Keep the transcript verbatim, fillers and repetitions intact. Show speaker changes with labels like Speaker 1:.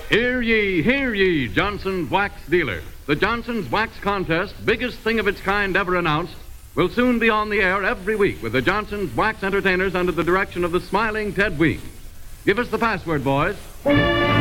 Speaker 1: Hear ye, hear ye, Johnson's Wax Dealer. The Johnson's Wax Contest, biggest thing of its kind ever announced, will soon be on the air every week with the Johnson's Wax Entertainers under the direction of the smiling Ted Weems. Give us the password, boys.